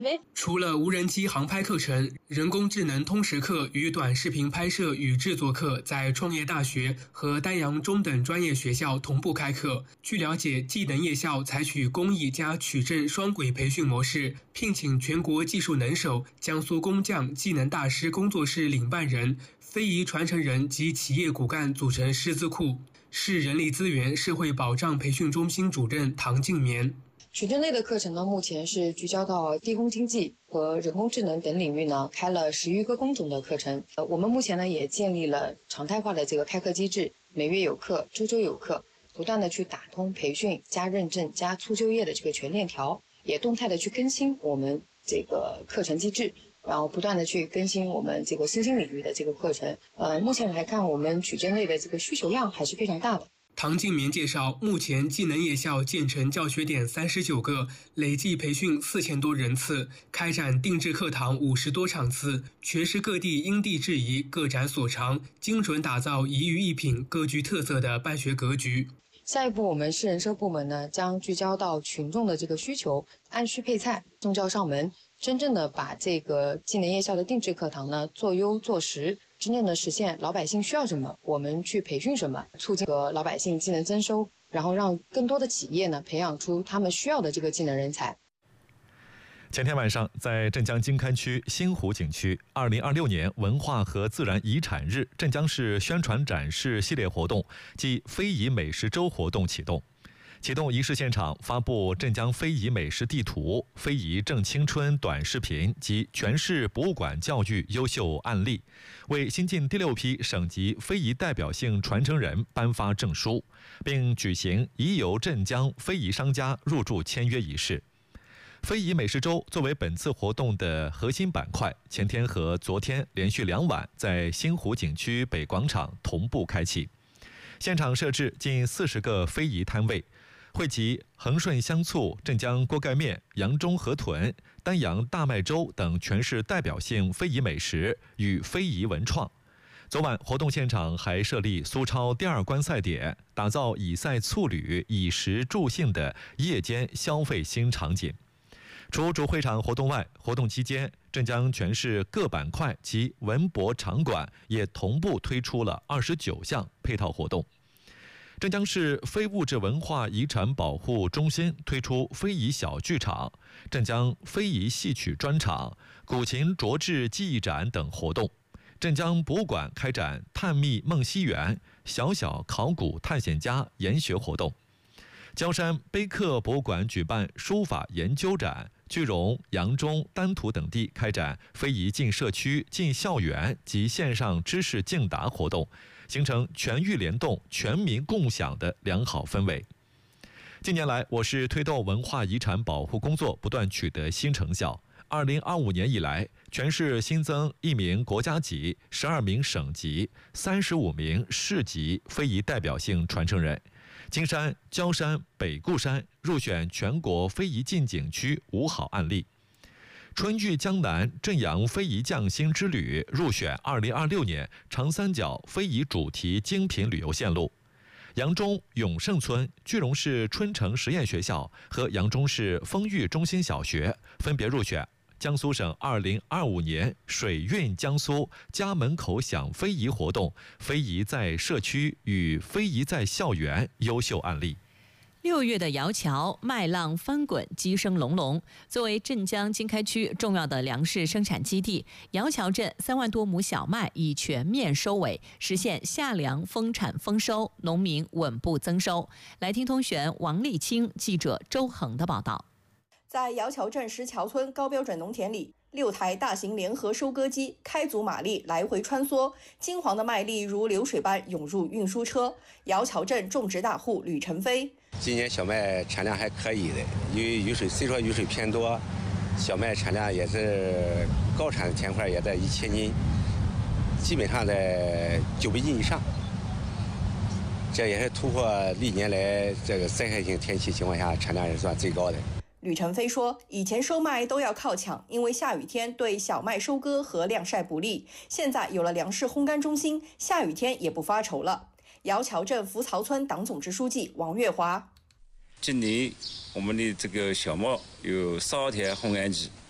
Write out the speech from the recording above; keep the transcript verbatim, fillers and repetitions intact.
除了无人机航拍课程，人工智能通识课与短视频拍摄与制作课在创业大学和丹阳中等专业学校同步开课。据了解，技能夜校采取公益加取证双轨培训模式，聘请全国技术能手、江苏工匠技能大师工作室领办人、非遗传承人及企业骨干组成师资库。市人力资源社会保障培训中心主任唐静棉。 取证类的课程呢，目前是聚焦到地工经济和人工智能等领域呢，开了十余个工种的课程。呃，我们目前呢也建立了常态化的这个开课机制，每月有课，周周有课，不断的去打通培训加认证加促就业的这个全链条，也动态的去更新我们这个课程机制，然后不断的去更新我们这个新兴领域的这个课程。呃，目前来看，我们取证类的这个需求量还是非常大的。 唐静棉介绍，目前技能夜校建成教学点三十九个，累计培训四千多人次，开展定制课堂五十多场次，全市各地因地制宜，各展所长，精准打造一育一品、各具特色的办学格局。 下一步，我们市人社部门呢，将聚焦到群众的这个需求，按需配菜，送教上门，真正的把这个技能夜校的定制课堂呢做优做实。真正的实现老百姓需要什么，我们去培训什么，促进个老百姓技能增收，然后让更多的企业呢培养出他们需要的这个技能人才。 前天晚上，在镇江经勘区新湖景区，二零二六年文化和自然遗产日镇江市宣传展示系列活动暨非遗美食周活动启动。启动仪式现场发布镇江非遗美食地图、非遗正青春短视频及全市博物馆教育优秀案例，为新进第六批省级非遗代表性传承人颁发证书，并举行宜游镇江非遗商家入驻签约仪式。非遗美食周作为本次活动的核心板块，前天和昨天连续两晚在新湖景区北广场同步开启，现场设置近四十个非遗摊位，汇集恒顺香醋、镇江锅盖面、扬中河豚、丹阳大麦粥等全市代表性非遗美食与非遗文创。昨晚活动现场还设立苏超第二观赛点，打造以赛促旅、以食助兴的夜间消费新场景。除主会场活动外，活动期间，镇江全市各板块及文博场馆也同步推出了二十九项配套活动。镇江市非物质文化遗产保护中心推出非遗小剧场、镇江非遗戏曲专场、古琴琢制技艺展等活动。镇江博物馆开展探秘梦溪园、小小考古探险家研学活动。焦山碑刻博物馆举办书法研究展，句容、扬中、丹徒等地开展非遗进社区、进校园及线上知识竞答活动，形成全域联动、全民共享的良好氛围。近年来，我市推动文化遗产保护工作不断取得新成效。二零二五年以来，全市新增一名国家级、十二名省级、三十五名市级非遗代表性传承人。金山、焦山、北固山入选全国非遗进景区五好案例。春遇江南镇阳非遗匠心之旅入选二零二六年长三角非遗主题精品旅游线路。扬中永盛村、句容市春城实验学校和扬中市丰裕中心小学分别入选江苏省二零二五年水韵江苏家门口享非遗活动非遗在社区与非遗在校园优秀案例。 六月的窑桥麦浪翻滚，鸡声隆隆。作为镇江经开区重要的粮食生产基地，窑桥镇三万多亩小麦已全面收尾，实现夏粮丰产丰收，农民稳步增收。来听通玄王立清记者周恒的报道。 在窑桥镇石桥村高标准农田里，六台大型联合收割机开足马力来回穿梭，金黄的麦粒如流水般涌入运输车。窑桥镇种植大户吕晨飞， 今年小麦产量还可以的，因为雨水虽说雨水偏多，小麦产量也是高产田块也在一千斤，基本上在九百斤以上，这也是突破历年来这个灾害性天气情况下产量也算最高的。 吕晨飞说，以前收麦都要靠抢，因为下雨天对小麦收割和晾晒不利，现在有了粮食烘干中心，下雨天也不发愁了。窑桥镇福曹村党总支书记王月华， 今年我们的这个小麦有烧台烘干机，